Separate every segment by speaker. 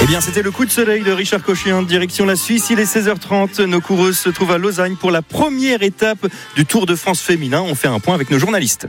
Speaker 1: Eh bien, c'était le coup de soleil de Richard Cochet en direction la Suisse. Il est 16h30. Nos coureuses se trouvent à Lausanne pour la première étape du Tour de France féminin. On fait un point avec nos journalistes.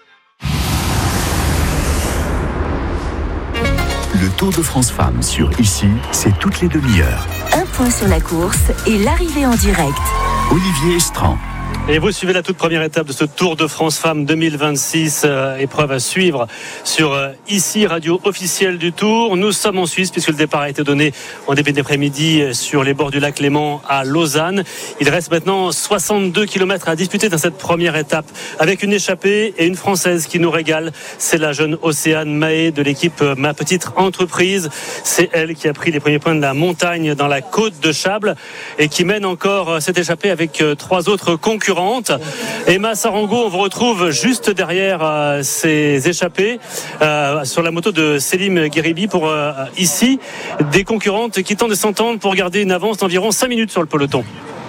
Speaker 2: Le Tour de France Femmes sur Ici, c'est toutes les demi-heures.
Speaker 3: Un point sur la course et l'arrivée en direct.
Speaker 2: Olivier Estran.
Speaker 4: Et vous suivez la toute première étape de ce Tour de France Femmes 2026, épreuve à suivre sur Ici, radio officielle du Tour. Nous sommes en Suisse puisque le départ a été donné en début d'après-midi sur les bords du lac Léman à Lausanne. Il reste maintenant 62 km à disputer dans cette première étape avec une échappée et une Française qui nous régale. C'est la jeune Océane Mahé de l'équipe Ma Petite Entreprise. C'est elle qui a pris les premiers points de la montagne dans la côte de Chable et qui mène encore cette échappée avec trois autres concurrentes. Emma Sarango, on vous retrouve juste derrière ces échappées sur la moto de Selim Guéribi pour Ici, des concurrentes qui tentent de s'entendre pour garder une avance d'environ 5 minutes sur le peloton.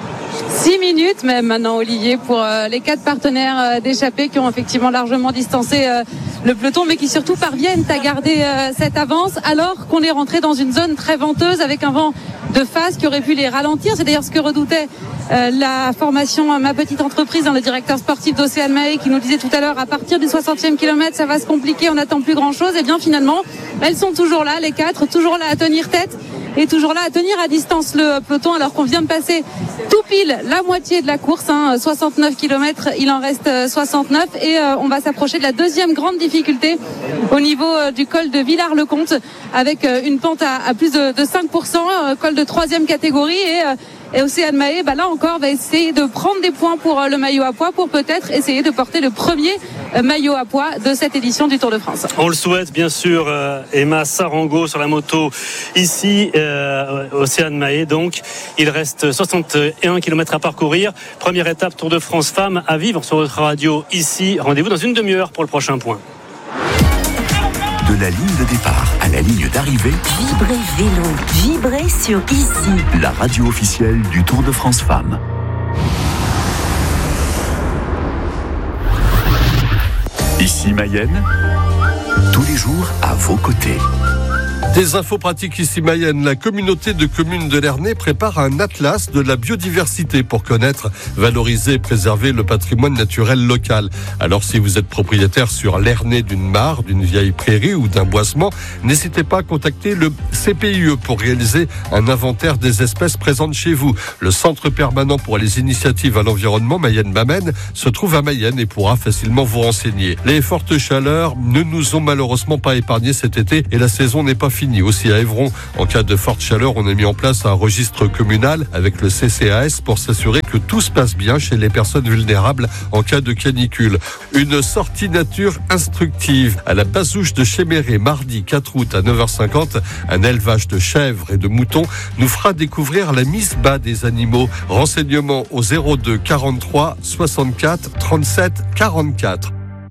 Speaker 5: 6 minutes même maintenant, Olivier, pour les 4 partenaires d'échappée qui ont effectivement largement distancé le peloton, mais qui surtout parviennent à garder cette avance alors qu'on est rentré dans une zone très venteuse avec un vent de face qui aurait pu les ralentir. C'est d'ailleurs ce que redoutait la formation Ma Petite Entreprise dans le directeur sportif d'Océane Mahé qui nous disait tout à l'heure à partir du 60e kilomètre ça va se compliquer, on n'attend plus grand chose. Et bien finalement elles sont toujours là, les 4, toujours là à tenir tête et toujours là à tenir à distance le peloton alors qu'on vient de passer tout pile la moitié de la course, 69 km, il en reste 69 et on va s'approcher de la deuxième grande difficulté au niveau du col de Villars-le-Comte avec une pente à plus de 5%, col de 3e catégorie et Océane Mahé, là encore, va essayer de prendre des points pour le maillot à pois pour peut-être essayer de porter le premier maillot à pois de cette édition du Tour de France.
Speaker 4: On le souhaite bien sûr. Emma Sarango sur la moto Ici, Océane Mahé donc. Il reste 61 km à parcourir. Première étape Tour de France Femmes à vivre sur votre radio Ici. Rendez-vous dans une demi-heure pour le prochain point.
Speaker 2: De la ligne de départ à la ligne d'arrivée,
Speaker 3: Vibrez vélo, vibrez sur Ici.
Speaker 2: la radio officielle du Tour de France Femmes. Ici Mayenne, tous les jours à vos côtés.
Speaker 6: Des infos pratiques ici Mayenne. La communauté de communes de l'Ernée prépare un atlas de la biodiversité pour connaître, valoriser et préserver le patrimoine naturel local. Alors si vous êtes propriétaire sur l'Ernée d'une mare, d'une vieille prairie ou d'un boisement, n'hésitez pas à contacter le CPIE pour réaliser un inventaire des espèces présentes chez vous. Le Centre permanent pour les initiatives à l'environnement Mayenne-Bamène se trouve à Mayenne et pourra facilement vous renseigner. Les fortes chaleurs ne nous ont malheureusement pas épargnés cet été et la saison n'est pas finie. Aussi à Évron, en cas de forte chaleur, on a mis en place un registre communal avec le CCAS pour s'assurer que tout se passe bien chez les personnes vulnérables en cas de canicule. Une sortie nature instructive à la Bazouche de Chéméré, mardi 4 août à 9h50. Un élevage de chèvres et de moutons nous fera découvrir la mise bas des animaux. Renseignements au 02 43 64 37 44.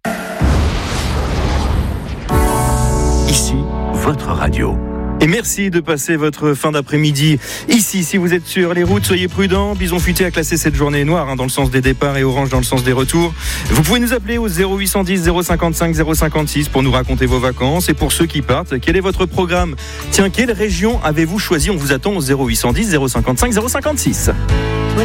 Speaker 2: Ici, votre radio.
Speaker 1: Et merci de passer votre fin d'après-midi ici. Si vous êtes sur les routes, soyez prudents. Bison Futé a classé cette journée noire dans le sens des départs et orange dans le sens des retours. Vous pouvez nous appeler au 0810 055 056 pour nous raconter vos vacances. Et pour ceux qui partent, quel est votre programme ? Tiens, quelle région avez-vous choisi ? On vous attend au 0810 055 056.